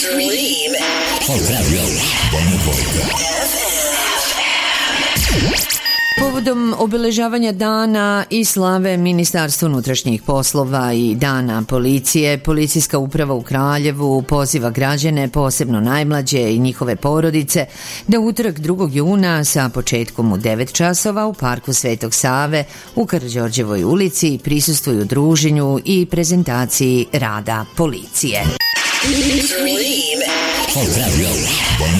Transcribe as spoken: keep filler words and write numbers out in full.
Dream. Banja Dvojka. Povodom obeležavanja dana i slave Ministarstva unutrašnjih poslova i dana policije, Policijska uprava u Kraljevu poziva građane, posebno najmlađe i njihove porodice, da utorak drugog juna sa početkom u devet časova u Parku Svetog Save u Karađorđevoj ulici prisustvuju druženju i prezentaciji rada policije. Banja